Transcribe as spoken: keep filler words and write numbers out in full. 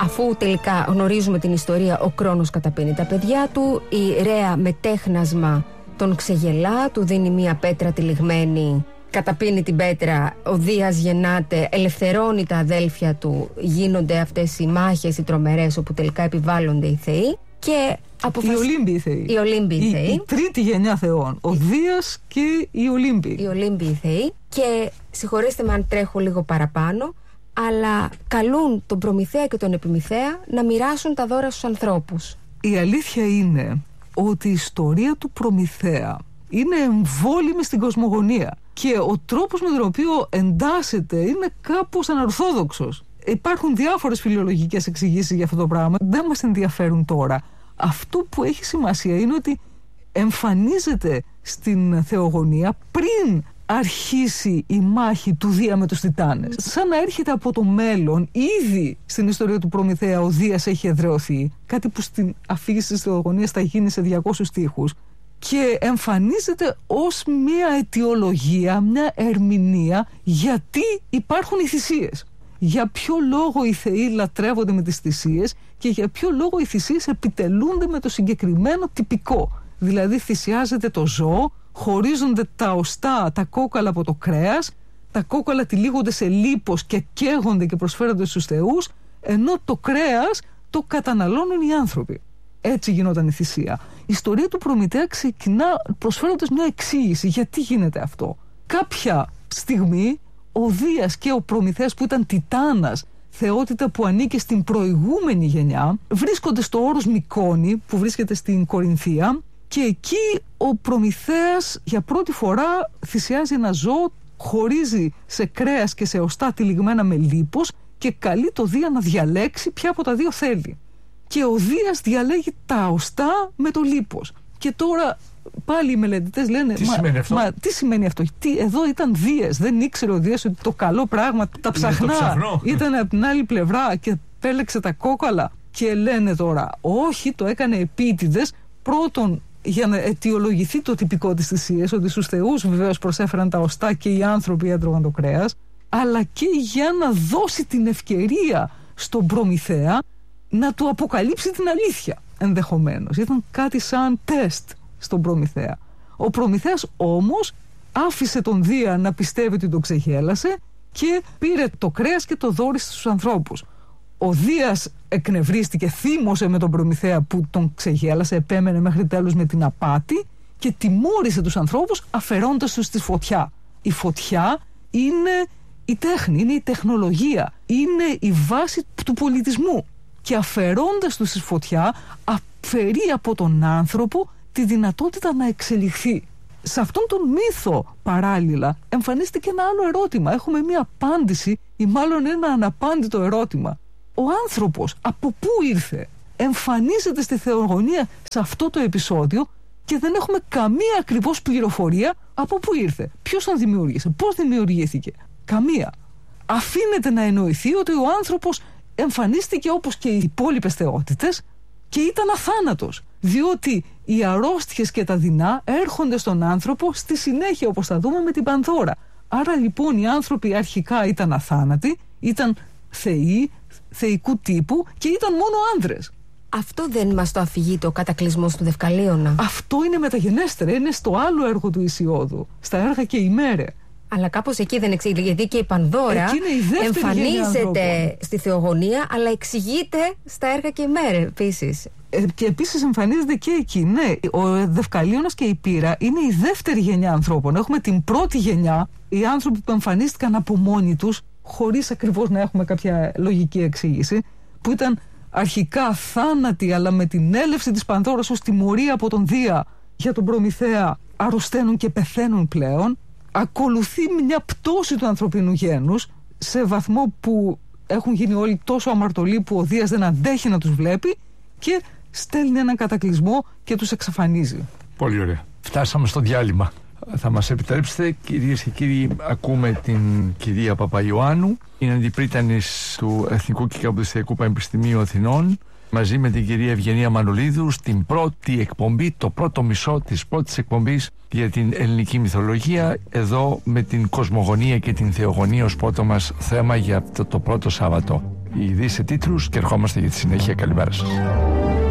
Αφού τελικά γνωρίζουμε την ιστορία, ο Κρόνος καταπίνει τα παιδιά του, η Ρέα με τέχνασμα τον ξεγελά, του δίνει μία πέτρα τυλιγμένη, καταπίνει την πέτρα, ο Δίας γεννάται, ελευθερώνει τα αδέλφια του, γίνονται αυτές οι μάχες οι τρομερές όπου τελικά επιβάλλονται οι θεοί και αποφασ... Οι Ολύμπιοι θεοί. Οι Ολύμπιοι η, θεοί. Η τρίτη γενιά θεών, ο Δίας και οι Ολύμπιοι. Οι Ολύμπιοι θεοί και συγχωρέστε με αν τρέχω λίγο παραπάνω, αλλά καλούν τον Προμηθέα και τον Επιμηθέα να μοιράσουν τα δώρα στους ανθρώπους. Η αλήθεια είναι ότι η ιστορία του Προμηθέα είναι εμβόλυμη στην κοσμογονία και ο τρόπος με τον οποίο εντάσσεται είναι κάπως ανορθόδοξος. Υπάρχουν διάφορες φιλολογικές εξηγήσεις για αυτό το πράγμα, δεν μας ενδιαφέρουν τώρα. Αυτό που έχει σημασία είναι ότι εμφανίζεται στην θεογονία πριν αρχίσει η μάχη του Δία με τους Τιτάνες. Σαν να έρχεται από το μέλλον, ήδη στην ιστορία του Προμηθέα ο Δίας έχει εδραιωθεί, κάτι που στην αφήγηση της θεογονίας θα γίνει σε διακόσιους στίχους, και εμφανίζεται ως μια αιτιολογία, μια ερμηνεία γιατί υπάρχουν οι θυσίες. Για ποιο λόγο οι θεοί λατρεύονται με τις θυσίες και για ποιο λόγο οι θυσίες επιτελούνται με το συγκεκριμένο τυπικό. Δηλαδή θυσιάζεται το ζώο, χωρίζονται τα οστά, τα κόκαλα από το κρέας, τα κόκαλα τυλίγονται σε λίπος και καίγονται και προσφέρονται στους θεούς, ενώ το κρέας το καταναλώνουν οι άνθρωποι. Έτσι γινόταν η θυσία. Η ιστορία του Προμηθέα ξεκινά προσφέροντας μια εξήγηση γιατί γίνεται αυτό. Κάποια στιγμή ο Δίας και ο Προμηθέας, που ήταν Τιτάνας, θεότητα που ανήκε στην προηγούμενη γενιά, βρίσκονται στο όρος Μικόνη που βρίσκεται στην Κορινθία και εκεί ο Προμηθέας για πρώτη φορά θυσιάζει ένα ζώο, χωρίζει σε κρέας και σε οστά τυλιγμένα με λίπος και καλεί το Δία να διαλέξει ποια από τα δύο θέλει. Και ο Δίας διαλέγει τα οστά με το λίπος. Και τώρα πάλι οι μελετητές λένε τι μα, σημαίνει αυτό? Μα, τι σημαίνει αυτό? Τι, εδώ ήταν Δίας, δεν ήξερε ο Δίας ότι το καλό πράγμα, τα ψαχνά, ήταν από την άλλη πλευρά και πέλεξε τα κόκαλα. Και λένε τώρα όχι, το έκανε επίτηδες, πρώτον για να αιτιολογηθεί το τυπικό της θυσίας, ότι στους θεούς βεβαίως προσέφεραν τα οστά και οι άνθρωποι έτρωγαν το κρέας, αλλά και για να δώσει την ευκαιρία στον Προμηθέα να του αποκαλύψει την αλήθεια, ενδεχομένως. Ήταν κάτι σαν τεστ στον Προμηθέα. Ο Προμηθέας όμως άφησε τον Δία να πιστεύει ότι τον ξεγέλασε και πήρε το κρέας και το δώρισε στους ανθρώπους. Ο Δίας εκνευρίστηκε, θύμωσε με τον Προμηθέα που τον ξεγέλασε, επέμενε μέχρι τέλους με την απάτη και τιμώρησε τους ανθρώπους αφαιρώντας τους στη φωτιά. Η φωτιά είναι η τέχνη, είναι η τεχνολογία, είναι η βάση του πολιτισμού. Και αφαιρώντας τους στη φωτιά αφαιρεί από τον άνθρωπο τη δυνατότητα να εξελιχθεί. Σε αυτόν τον μύθο παράλληλα εμφανίστηκε ένα άλλο ερώτημα. Έχουμε μία απάντηση ή μάλλον ένα αναπάντητο ερώτημα. Ο άνθρωπος από πού ήρθε? Εμφανίζεται στη θεογονία σε αυτό το επεισόδιο και δεν έχουμε καμία ακριβώς πληροφορία από πού ήρθε. Ποιος τον δημιούργησε, πώς δημιουργήθηκε? Καμία. Αφήνεται να εννοηθεί ότι ο άνθρωπος εμφανίστηκε όπως και οι υπόλοιπες θεότητες και ήταν αθάνατος, διότι οι αρρώστιες και τα δεινά έρχονται στον άνθρωπο στη συνέχεια, όπως θα δούμε με την Πανδώρα. Άρα λοιπόν οι άνθρωποι αρχικά ήταν αθάνατοι, ήταν θεοί, θεϊκού τύπου και ήταν μόνο άνδρες. Αυτό δεν μας το αφηγεί το κατακλυσμός του Δευκαλίωνα? Αυτό είναι μεταγενέστερα, είναι στο άλλο έργο του Ησιώδου, στα έργα και η Μέρε. Αλλά κάπως εκεί δεν εξηγείται, γιατί και η Πανδώρα εμφανίζεται στη θεογονία, αλλά εξηγείται στα έργα και η Μέρε επίσης. Ε, και επίσης εμφανίζεται και εκεί. Ναι, ο Δευκαλίωνας και η Πύρα είναι η δεύτερη γενιά ανθρώπων. Έχουμε την πρώτη γενιά, οι άνθρωποι που εμφανίστηκαν από μόνοι τους, χωρίς ακριβώς να έχουμε κάποια λογική εξήγηση, που ήταν αρχικά θάνατοι, αλλά με την έλευση της Πανδώρας ως τιμωρία από τον Δία για τον Προμηθέα αρρωσταίνουν και πεθαίνουν πλέον. Ακολουθεί μια πτώση του ανθρωπίνου γένους σε βαθμό που έχουν γίνει όλοι τόσο αμαρτωλοί που ο Δίας δεν αντέχει να τους βλέπει και στέλνει έναν κατακλυσμό και τους εξαφανίζει. Πολύ ωραία. Φτάσαμε στο διάλειμμα. Θα μας επιτρέψετε, κυρίες και κύριοι, ακούμε την κυρία Παπαϊωάννου. Είναι αντιπρίτανης του Εθνικού και Καποδιστριακού Πανεπιστημίου Αθηνών, μαζί με την κυρία Ευγενία Μανολίδου, στην πρώτη εκπομπή, το πρώτο μισό της πρώτης εκπομπής για την ελληνική μυθολογία, εδώ με την κοσμογονία και την θεογονία ως πρώτο μας θέμα για αυτό το πρώτο Σάββατο. οι ειδήσεις σε τίτλους και ερχόμαστε για τη συνέχεια. Καλημέρα σας.